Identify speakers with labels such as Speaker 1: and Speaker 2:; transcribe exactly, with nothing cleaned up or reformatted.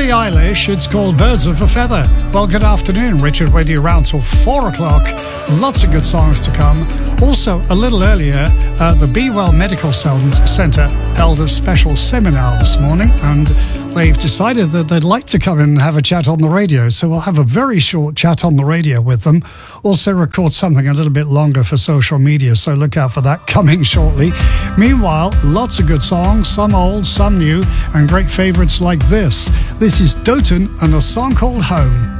Speaker 1: Billie Eilish. It's called Birds of a Feather. Well, good afternoon. Richard with you around till four o'clock. Lots of good songs to come. Also, a little earlier, uh, the Be Well Medical Centre held a special seminar this morning, and they've decided that they'd like to come in and have a chat on the radio. So we'll have a very short chat on the radio with them. Also record something a little bit longer for social media, so look out for that coming shortly. Meanwhile, lots of good songs, some old, some new, and great favourites like this. This is Doten and a song called Home.